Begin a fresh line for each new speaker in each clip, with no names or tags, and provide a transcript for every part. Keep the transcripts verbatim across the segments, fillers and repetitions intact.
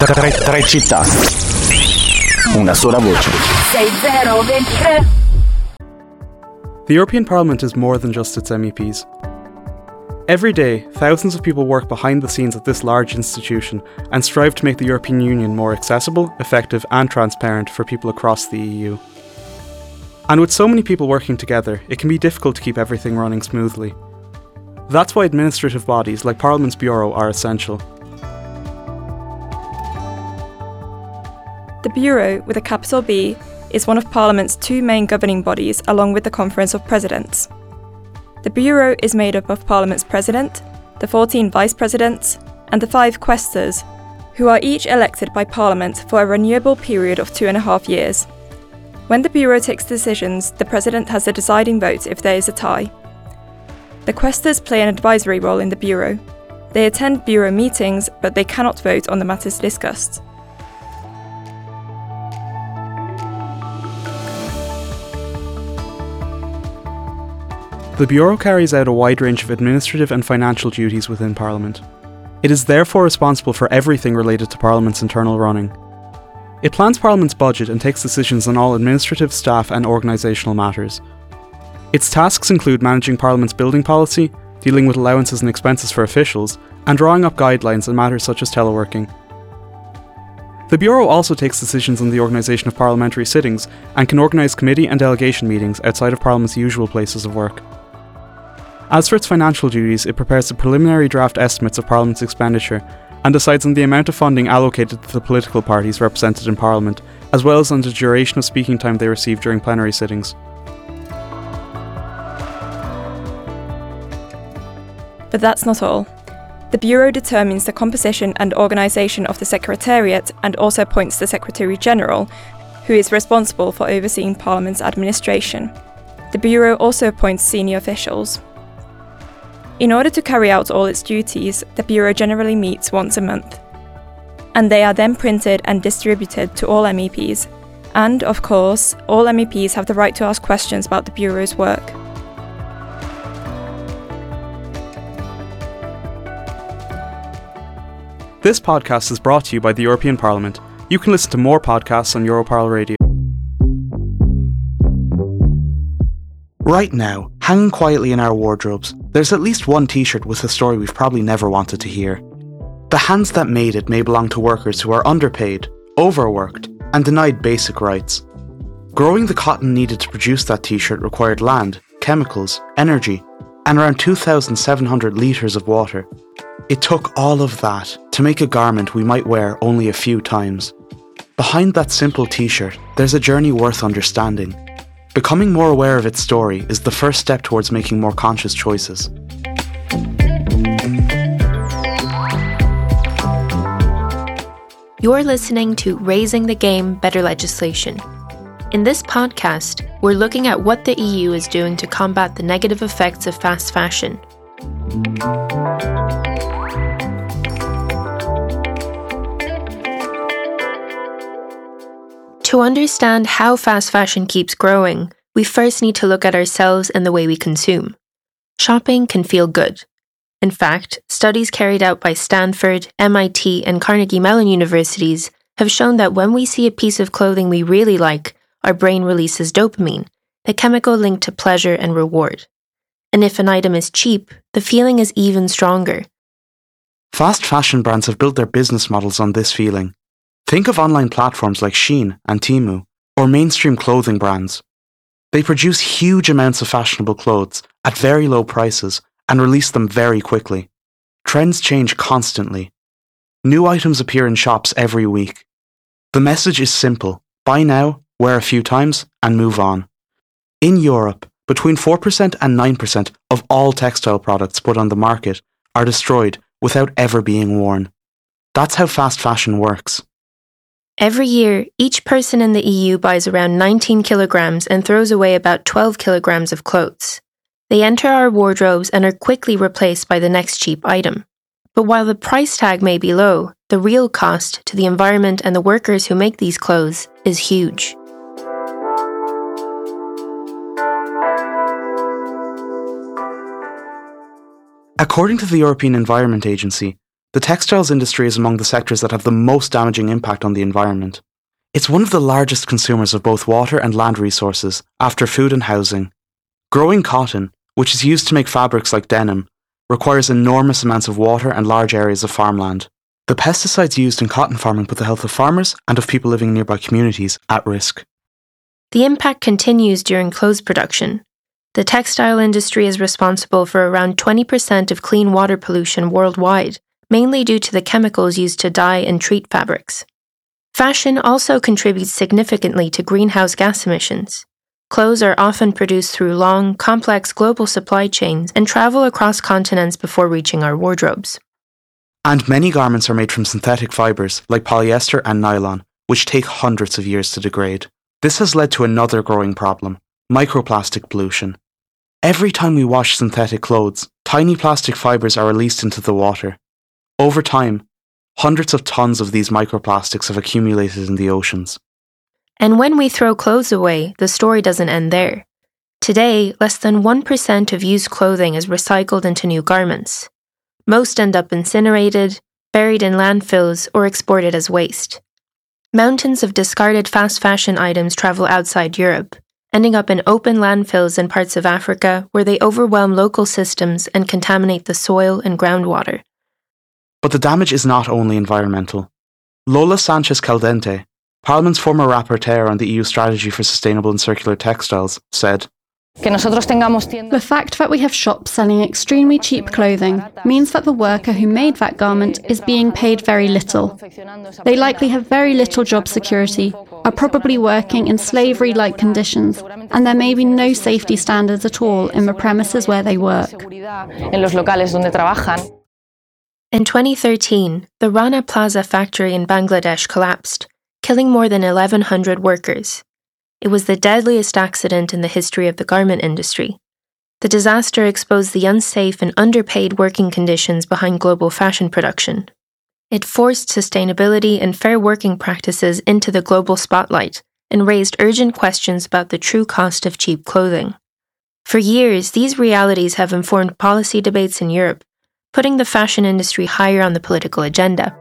Tre, tre città. Una sola voce.
sei zero ventitré.
The European Parliament is more than just its M E Ps. Every day, thousands of people work behind the scenes at this large institution and strive to make the European Union more accessible, effective and transparent for people across the E U. And with so many people working together, it can be difficult to keep everything running smoothly. That's why administrative bodies like Parliament's Bureau are essential.
The Bureau, with a capital B, is one of Parliament's two main governing bodies along with the Conference of Presidents. The Bureau is made up of Parliament's President, the fourteen Vice Presidents, and the five Quaestors, who are each elected by Parliament for a renewable period of two and a half years. When the Bureau takes decisions, the President has the deciding vote if there is a tie. The Quaestors play an advisory role in the Bureau. They attend Bureau meetings, but they cannot vote on the matters discussed.
The Bureau carries out a wide range of administrative and financial duties within Parliament. It is therefore responsible for everything related to Parliament's internal running. It plans Parliament's budget and takes decisions on all administrative, staff and organisational matters. Its tasks include managing Parliament's building policy, dealing with allowances and expenses for officials, and drawing up guidelines on matters such as teleworking. The Bureau also takes decisions on the organisation of parliamentary sittings and can organise committee and delegation meetings outside of Parliament's usual places of work. As for its financial duties, it prepares the preliminary draft estimates of Parliament's expenditure and decides on the amount of funding allocated to the political parties represented in Parliament, as well as on the duration of speaking time they receive during plenary sittings.
But that's not all. The Bureau determines the composition and organisation of the Secretariat and also appoints the Secretary-General, who is responsible for overseeing Parliament's administration. The Bureau also appoints senior officials. In order to carry out all its duties, the Bureau generally meets once a month. And they are then printed and distributed to all M E Ps. And, of course, all M E Ps have the right to ask questions about the Bureau's work.
This podcast is brought to you by the European Parliament. You can listen to more podcasts on Europarl Radio.
Right now, hanging quietly in our wardrobes, there's at least one t-shirt with a story we've probably never wanted to hear. The hands that made it may belong to workers who are underpaid, overworked, and denied basic rights. Growing the cotton needed to produce that t-shirt required land, chemicals, energy, and around two thousand seven hundred litres of water. It took all of that to make a garment we might wear only a few times. Behind that simple t-shirt, there's a journey worth understanding. Becoming more aware of its story is the first step towards making more conscious choices.
You're listening to Raising the Game Better Legislation. In this podcast, we're looking at what the E U is doing to combat the negative effects of fast fashion. To understand how fast fashion keeps growing, we first need to look at ourselves and the way we consume. Shopping can feel good. In fact, studies carried out by Stanford, M I T, and Carnegie Mellon universities have shown that when we see a piece of clothing we really like, our brain releases dopamine, the chemical linked to pleasure and reward. And if an item is cheap, the feeling is even stronger.
Fast fashion brands have built their business models on this feeling. Think of online platforms like Shein and Temu, or mainstream clothing brands. They produce huge amounts of fashionable clothes at very low prices and release them very quickly. Trends change constantly. New items appear in shops every week. The message is simple: buy now, wear a few times, and move on. In Europe, between four percent and nine percent of all textile products put on the market are destroyed without ever being worn. That's how fast fashion works.
Every year, each person in the E U buys around nineteen kilograms and throws away about twelve kilograms of clothes. They enter our wardrobes and are quickly replaced by the next cheap item. But while the price tag may be low, the real cost to the environment and the workers who make these clothes is huge.
According to the European Environment Agency, the textiles industry is among the sectors that have the most damaging impact on the environment. It's one of the largest consumers of both water and land resources, after food and housing. Growing cotton, which is used to make fabrics like denim, requires enormous amounts of water and large areas of farmland. The pesticides used in cotton farming put the health of farmers and of people living in nearby communities at risk.
The impact continues during clothes production. The textile industry is responsible for around twenty percent of clean water pollution worldwide, mainly due to the chemicals used to dye and treat fabrics. Fashion also contributes significantly to greenhouse gas emissions. Clothes are often produced through long, complex global supply chains and travel across continents before reaching our wardrobes.
And many garments are made from synthetic fibres like polyester and nylon, which take hundreds of years to degrade. This has led to another growing problem: microplastic pollution. Every time we wash synthetic clothes, tiny plastic fibres are released into the water. Over time, hundreds of tons of these microplastics have accumulated in the oceans.
And when we throw clothes away, the story doesn't end there. Today, less than one percent of used clothing is recycled into new garments. Most end up incinerated, buried in landfills, or exported as waste. Mountains of discarded fast fashion items travel outside Europe, ending up in open landfills in parts of Africa where they overwhelm local systems and contaminate the soil and groundwater.
But the damage is not only environmental. Lola Sanchez Caldente, Parliament's former rapporteur on the E U strategy for sustainable and circular textiles, said,
"The fact that we have shops selling extremely cheap clothing means that the worker who made that garment is being paid very little. They likely have very little job security, are probably working in slavery-like conditions, and there may be no safety standards at all in the premises where they work."
In twenty thirteen, the Rana Plaza factory in Bangladesh collapsed, killing more than eleven hundred workers. It was the deadliest accident in the history of the garment industry. The disaster exposed the unsafe and underpaid working conditions behind global fashion production. It forced sustainability and fair working practices into the global spotlight and raised urgent questions about the true cost of cheap clothing. For years, these realities have informed policy debates in Europe, putting the fashion industry higher on the political agenda.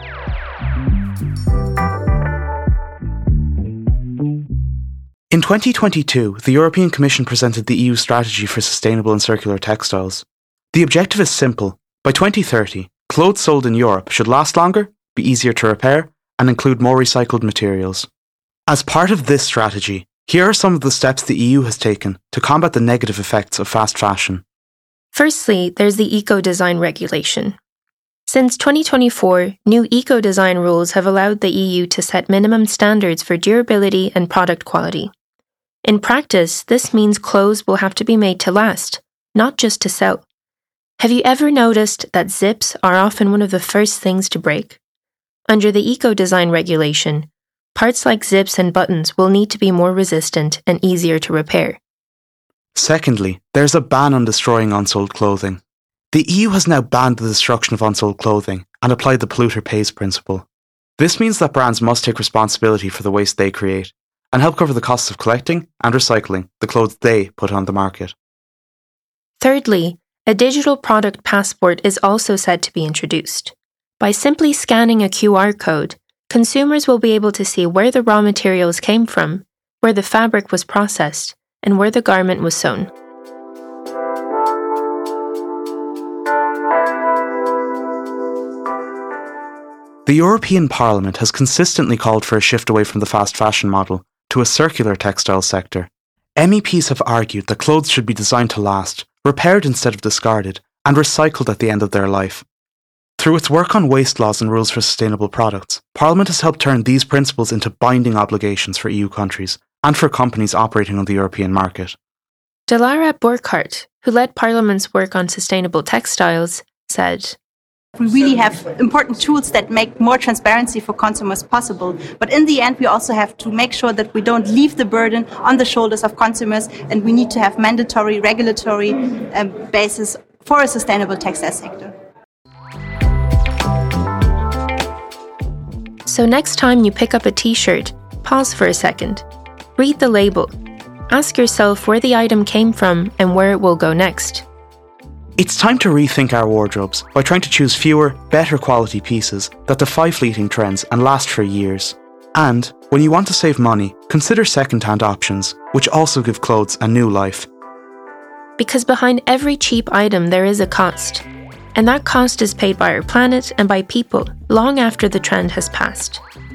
In twenty twenty-two, the European Commission presented the E U strategy for sustainable and circular textiles. The objective is simple. By twenty thirty, clothes sold in Europe should last longer, be easier to repair, and include more recycled materials. As part of this strategy, here are some of the steps the E U has taken to combat the negative effects of fast fashion.
Firstly, there's the Eco-Design Regulation. Since twenty twenty-four, new eco-design rules have allowed the E U to set minimum standards for durability and product quality. In practice, this means clothes will have to be made to last, not just to sell. Have you ever noticed that zips are often one of the first things to break? Under the Eco-Design Regulation, parts like zips and buttons will need to be more resistant and easier to repair.
Secondly, there's a ban on destroying unsold clothing. The E U has now banned the destruction of unsold clothing and applied the polluter pays principle. This means that brands must take responsibility for the waste they create and help cover the costs of collecting and recycling the clothes they put on the market.
Thirdly, a digital product passport is also said to be introduced. By simply scanning a Q R code, consumers will be able to see where the raw materials came from, where the fabric was processed, and where the garment was sewn.
The European Parliament has consistently called for a shift away from the fast fashion model to a circular textile sector. M E Ps have argued that clothes should be designed to last, repaired instead of discarded, and recycled at the end of their life. Through its work on waste laws and rules for sustainable products, Parliament has helped turn these principles into binding obligations for E U countries and for companies operating on the European market.
Dilara Burkhardt, who led Parliament's work on sustainable textiles, said,
"We really have important tools that make more transparency for consumers possible. But in the end, we also have to make sure that we don't leave the burden on the shoulders of consumers, and we need to have mandatory regulatory um, basis for a sustainable textile sector."
So next time you pick up a t-shirt, pause for a second. Read the label. Ask yourself where the item came from and where it will go next.
It's time to rethink our wardrobes by trying to choose fewer, better quality pieces that defy fleeting trends and last for years. And, when you want to save money, consider second-hand options, which also give clothes a new life.
Because behind every cheap item there is a cost. And that cost is paid by our planet and by people long after the trend has passed.